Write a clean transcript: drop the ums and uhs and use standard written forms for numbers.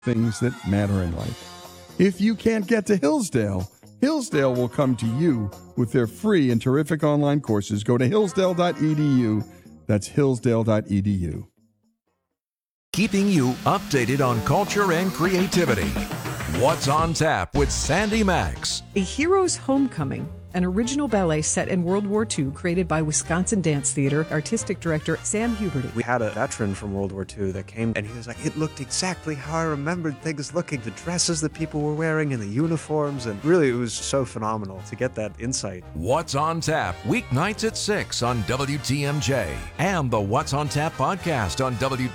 things that matter in life. If you can't get to Hillsdale, Hillsdale will come to you with their free and terrific online courses. Go to hillsdale.edu. That's hillsdale.edu. Keeping you updated on culture and creativity. What's on Tap with Sandy Max. A Hero's Homecoming, an original ballet set in World War II created by Wisconsin Dance Theater artistic director Sam Huberty. We had a veteran from World War II that came, and he was like, it looked exactly how I remembered things looking, the dresses that people were wearing and the uniforms, and really it was so phenomenal to get that insight. What's on Tap, weeknights at 6 on WTMJ, and the What's on Tap podcast on WTMJ.